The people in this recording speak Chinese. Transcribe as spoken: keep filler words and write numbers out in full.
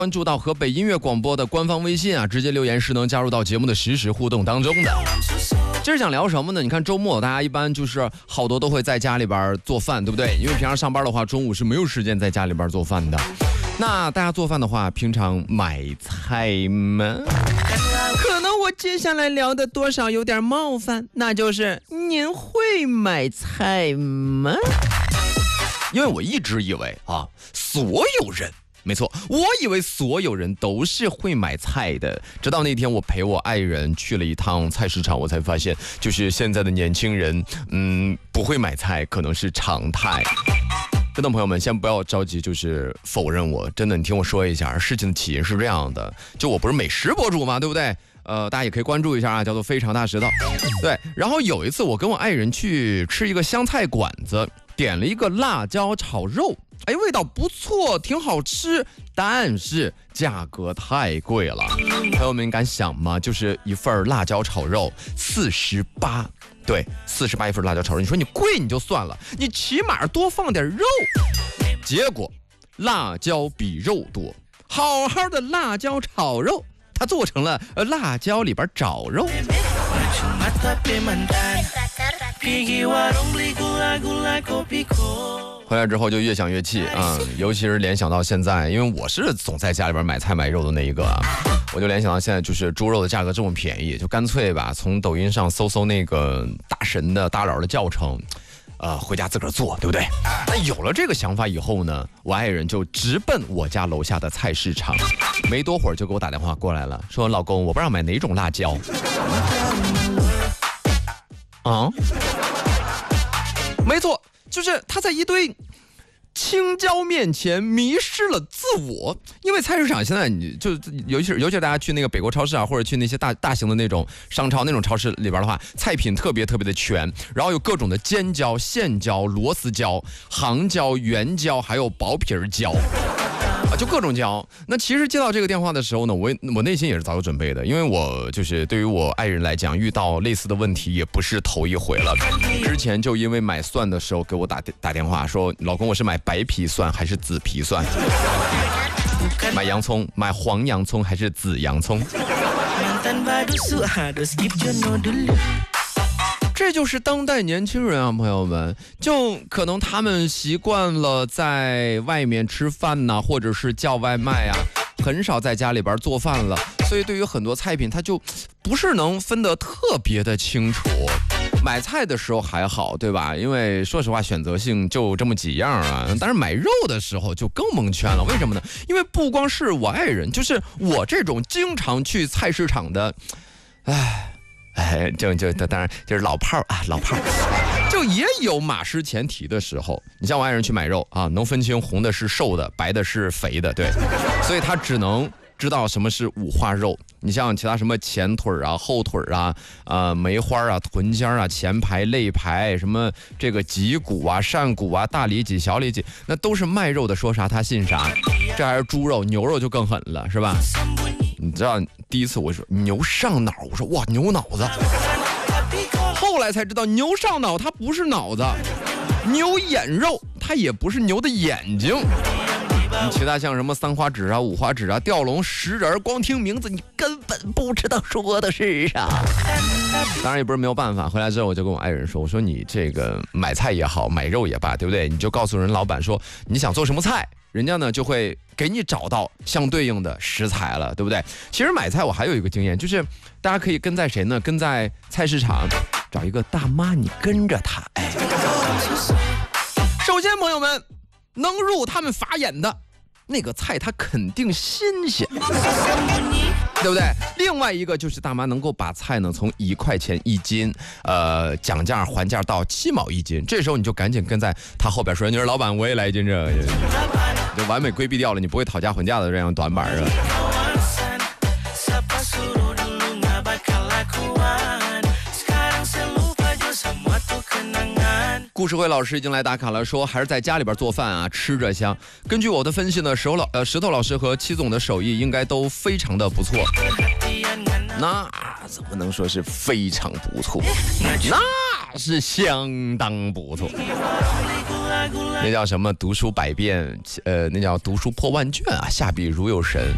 关注到河北音乐广播的官方微信啊，直接留言是能加入到节目的实时互动当中的。今儿想聊什么呢？你看周末大家一般就是好多都会在家里边做饭，对不对？因为平常上班的话，中午是没有时间在家里边做饭的。那大家做饭的话，平常买菜吗？可能我接下来聊的多少有点冒犯，那就是您会买菜吗？因为我一直以为啊，所有人。没错，我以为所有人都是会买菜的，直到那天我陪我爱人去了一趟菜市场，我才发现，就是现在的年轻人，嗯，不会买菜可能是常态。真的朋友们，先不要着急，就是否认我，真的，你听我说一下，事情的起因是这样的，就我不是美食博主嘛，对不对？呃，大家也可以关注一下啊，叫做非常大石头。对，然后有一次我跟我爱人去吃一个湘菜馆子，点了一个辣椒炒肉。哎，味道不错，挺好吃，但是价格太贵了。朋友们敢想吗？就是一份辣椒炒肉四十八，对，四十八一份辣椒炒肉。你说你贵你就算了，你起码多放点肉。结果辣椒比肉多，好好的辣椒炒肉，它做成了呃辣椒里边找肉。回来之后就越想越气啊、嗯，尤其是联想到现在，因为我是总在家里边买菜买肉的那一个啊，我就联想到现在就是猪肉的价格这么便宜，就干脆吧，从抖音上搜搜那个大神的大佬的教程，呃，回家自个儿做，对不对？那有了这个想法以后呢，我爱人就直奔我家楼下的菜市场，没多会儿就给我打电话过来了，说老公，我不知道买哪种辣椒。啊，没错。就是他在一堆青椒面前迷失了自我，因为菜市场现在你就尤其是尤其是大家去那个北国超市啊，或者去那些大大型的那种商超那种超市里边的话，菜品特别特别的全，然后有各种的尖椒、线椒、螺丝椒、杭椒、圆椒，还有薄皮椒。啊，就各种椒。那其实接到这个电话的时候呢，我我内心也是早有准备的，因为我就是对于我爱人来讲，遇到类似的问题也不是头一回了。之前就因为买蒜的时候给我打打电话说，老公，我是买白皮蒜还是紫皮蒜？买洋葱，买黄洋葱还是紫洋葱？这就是当代年轻人啊，朋友们，就可能他们习惯了在外面吃饭呐、啊，或者是叫外卖啊，很少在家里边做饭了，所以对于很多菜品，他就不是能分得特别的清楚。买菜的时候还好，对吧？因为说实话，选择性就这么几样啊。但是买肉的时候就更蒙圈了，为什么呢？因为不光是我爱人，就是我这种经常去菜市场的，唉。哎，就就当然就是老炮儿啊，老炮儿，就也有马失前蹄的时候。你像我爱人去买肉啊，能分清红的是瘦的，白的是肥的，对，所以他只能知道什么是五花肉。你像其他什么前腿啊、后腿啊、呃梅花啊、臀尖啊、前排、肋排，什么这个脊骨啊、扇骨啊、大里脊、小里脊，那都是卖肉的，说啥他信啥。这还是猪肉，牛肉就更狠了，是吧？你知道第一次我说牛上脑，我说哇牛脑子，后来才知道牛上脑它不是脑子，牛眼肉它也不是牛的眼睛。其他像什么三花指啊、五花指啊、吊龙、食人，光听名字你根本不知道说的是啥。当然也不是没有办法，回来之后我就跟我爱人说，我说你这个买菜也好，买肉也罢，对不对？你就告诉人老板说你想做什么菜，人家呢就会给你找到相对应的食材了，对不对？其实买菜我还有一个经验，就是大家可以跟在谁呢？跟在菜市场找一个大妈，你跟着她。哎，首先朋友们，能入他们法眼的那个菜，它肯定新鲜，对不对？另外一个就是大妈能够把菜呢从一块钱一斤，呃，讲价还价到七毛一斤，这时候你就赶紧跟在他后边说，你说老板我也来一斤这个，就完美规避掉了你不会讨价还价的这样短板是吧？故事会老师已经来打卡了，说还是在家里边做饭啊，吃着香。根据我的分析呢，石头老呃石头老师和戚总的手艺应该都非常的不错。那怎么能说是非常不错？那是相当不错。那叫什么？读书百遍，呃，那叫读书破万卷啊，下笔如有神。